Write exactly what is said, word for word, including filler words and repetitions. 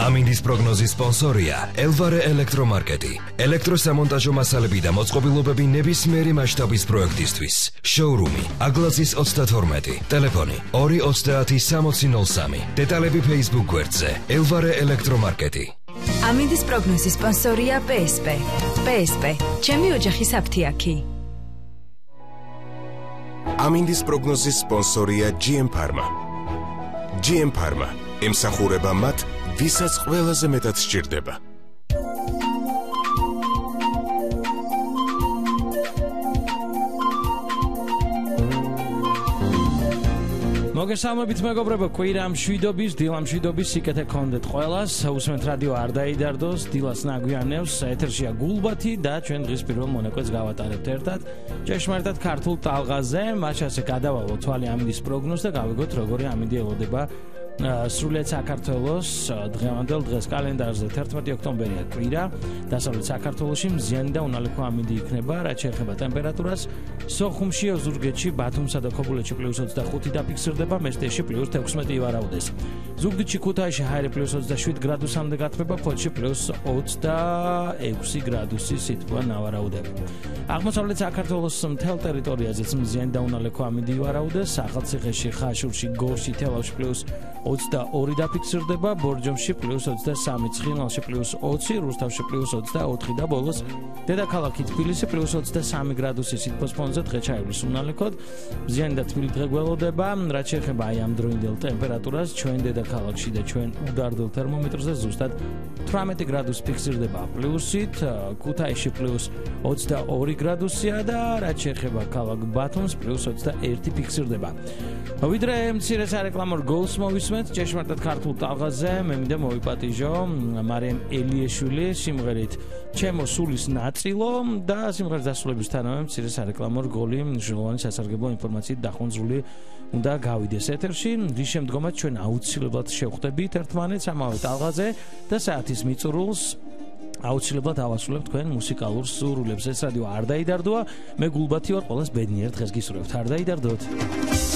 ამინდის პროგნოზის სპონსორია ელვარე ელექტრომარკეტი. ელექტროსამონტაჟო მასალები და მოწყობილობები ნებისმიერი მასშტაბის პროექტისთვის. შოურუმი აგლაზის ოცდათორმეტი, ტელეფონი ორი ოცდაათი სამოცი ნოლ სამი. დეტალები Facebook გვერდზე ელვარე ელექტრომარკეტი. ამინდის პროგნოზის სპონსორია პე ეს პე. პე ეს პე, ჩემი ოჯახის აფთიაქი. ამინდის პროგნოზის სპონსორია ჯი ემ Pharma. ჯი ემ Pharma ემსახურება მათ, ვისაც ყველაზე მეტად სჭირდება. მოგესალმებით მეგობრებო, კვირა მშვიდობის, დილა მშვიდობის, სიკეთე გქონდეთ ყველას. უსმენთ რადიო არ დაიდარდოს, დილას ნაგვიანებს, ეთერშია გულბათი და ჩვენ დღის პირველ მონაკვეთს გავატარებთ ერთად. ჭეშმარიტად ქართულ ტალღაზე, მათ ასე გადავალოთ თვალი ამინდის პროგნოზს და გავიგოთ როგორი ამინდი ელოდება სრულიად საქართველოს დღევანდელ დღეს კალენდარზე თერთმეტი ოქტომბერია კვირა. დასავლეთ საქართველოში მზიანი და უნალექო ამინდი იქნება, რაც შეეხება ტემპერატურას. სოხუმში, ოზურგეთში, ბათუმსა და ქობულეთში პლუს ოცდახუთი დაფიქსირდება, მესტიაში პლუს თექვსმეტი ივარაუდეს. ზუგდიდში, ქუთაისში ჰაერი პლუს ოცდაშვიდ გრადუსამდე გათბება, ფოთში პლუს ოცდაექვსი გრადუსი სითბო ნავარაუდები. აღმოსავლეთ საქართველოს მთელ ტერიტორიაზეც მზიანი და უნალექო ამინდი ივარაუდეს, ახალციხეში, ხაშურში, გორში, თელავში პლუს ოცდაორი დაფიქსირდება, ბორჯომში პლუს ოცდასამი, ცხინვალში პლუს ოცი, რუსთავში პლუს ოცდაოთხი და ბოლოს დედაქალაქი თბილისი პლუს ოცდასამი გრადუსი სითბოს ფონზე დღე ჩაივლის უნალექოდ. მზიანი და თბილი დღე გველოდება, რაც შეეხება აი ამ დროინდელ ტემპერატურას, ჩვენ დედაქალაქში და ჩვენ უდარდელ თერმომეტრზე ზუსტად თვრამეტი გრადუსი ფიქსირდება პლუსით, ქუთაისში პლუს ოცდაორი გრადუსია და რაც შეეხება ქალაქ ბათუმს პლუს ოცდაერთი ფიქსირდება. ვიდრე მცირე სარეკლამო გოლს მოვისმენთ ჭეშმარიტად ქართულ ტალღაზე, მე მინდა მოვიპატიჟო მარიამ ელიეშვილი სიმღერით ჩემო სულის ნაწილო და სიმღერის დასრულებისთანავე მცირე სარეკლამო გოლი მნიშვნელოვანი სასარგებლო ინფორმაციით დახუნძრული უნდა გავიდეს ეთერში. რის შემდგომაც ჩვენ აუცილებლად შევხვდებით ერთმანეთს ამავე ტალღაზე და საათის მიწურულს აუცილებლად ავასრულებთ თქვენ მუსიკალურ სურვილებს. ეს რადიო არ დაიდარდოა, მე გულბათი ვარ, ყველას ბედნიერ დღეს გისურვებთ. არ დაიდარდოთ.